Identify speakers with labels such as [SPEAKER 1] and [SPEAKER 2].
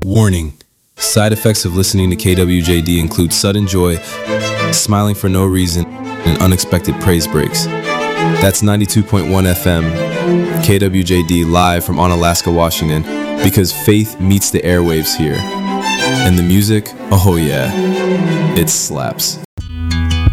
[SPEAKER 1] Warning. Side effects of listening to KWJD include sudden joy, smiling for no reason, and unexpected praise breaks. That's 92.1 FM, KWJD live from Onalaska, Washington, because faith meets the airwaves here. And the music, oh yeah, it slaps.